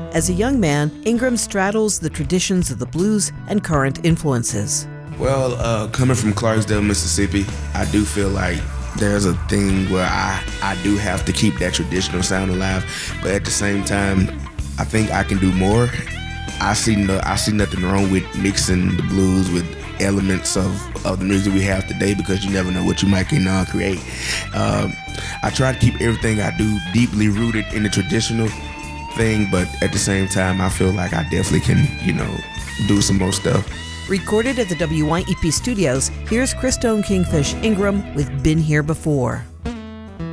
As a young man, Ingram straddles the traditions of the blues and current influences. Well, coming from Clarksdale, Mississippi, I do feel like there's a thing where I do have to keep that traditional sound alive, but at the same time, I think I can do more. I see nothing wrong with mixing the blues with elements of the music we have today, because you never know what you might can create. I try to keep everything I do deeply rooted in the traditional thing, but at the same time, I feel like I definitely can, do some more stuff. Recorded at the WYEP studios, here's Christone Kingfish Ingram with Been Here Before.